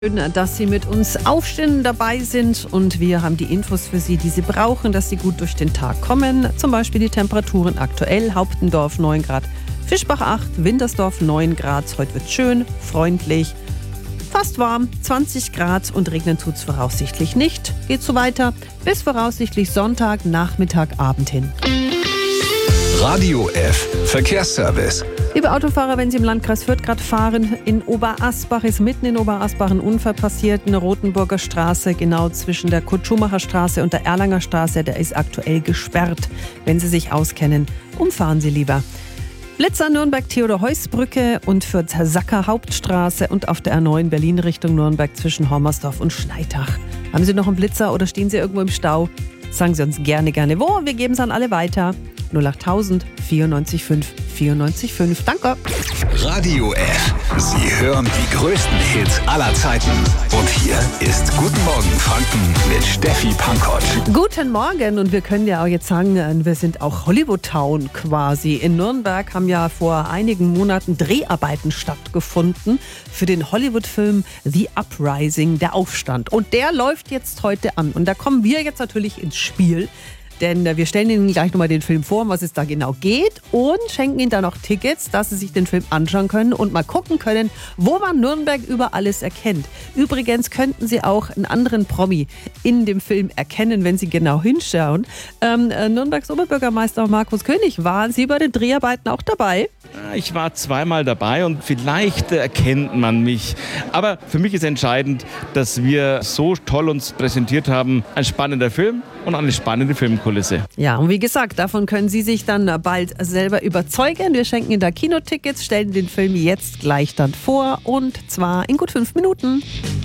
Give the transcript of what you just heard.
Schön, dass Sie mit uns aufstehen, dabei sind und wir haben die Infos für Sie, die Sie brauchen, dass Sie gut durch den Tag kommen. Zum Beispiel die Temperaturen aktuell: Hauptendorf 9 Grad, Fischbach 8, Wintersdorf 9 Grad. Heute wird schön, freundlich, fast warm, 20 Grad und regnen tut es voraussichtlich nicht. Geht so weiter bis voraussichtlich Sonntag, Nachmittag, Abend hin. Radio F Verkehrsservice. Liebe Autofahrer, wenn Sie im Landkreis Fürth gerade fahren, in Oberasbach ist mitten in Oberasbach ein Unfall passiert, in der Rotenburger Straße, genau zwischen der Kurt-Schumacher Straße und der Erlanger Straße. Der ist aktuell gesperrt. Wenn Sie sich auskennen, umfahren Sie lieber. Blitzer Nürnberg-Theodor-Heuss-Brücke und Fürth-Sacker Hauptstraße und auf der R9 Berlin Richtung Nürnberg zwischen Hormersdorf und Schneitach. Haben Sie noch einen Blitzer oder stehen Sie irgendwo im Stau? Sagen Sie uns gerne wo. Wir geben es an alle weiter. 08000 94 5 94 5. Danke. Radio F. Sie hören die größten Hits aller Zeiten. Und hier ist Guten Morgen Franken mit Steffi Pankott. Guten Morgen, und wir können ja auch jetzt sagen, wir sind auch Hollywood-Town quasi. In Nürnberg haben ja vor einigen Monaten Dreharbeiten stattgefunden für den Hollywood-Film The Uprising, der Aufstand. Und der läuft jetzt heute an. Und da kommen wir jetzt natürlich ins Spiel. Denn wir stellen Ihnen gleich nochmal den Film vor, um was es da genau geht, und schenken Ihnen dann noch Tickets, dass Sie sich den Film anschauen können und mal gucken können, wo man Nürnberg über alles erkennt. Übrigens könnten Sie auch einen anderen Promi in dem Film erkennen, wenn Sie genau hinschauen. Nürnbergs Oberbürgermeister Markus König, waren Sie bei den Dreharbeiten auch dabei? Ich war zweimal dabei und vielleicht erkennt man mich. Aber für mich ist entscheidend, dass wir so toll uns präsentiert haben. Ein spannender Film und eine spannende Filmkulisse. Ja, und wie gesagt, davon können Sie sich dann bald selber überzeugen. Wir schenken Ihnen da Kinotickets, stellen den Film jetzt gleich dann vor, und zwar in gut 5 Minuten.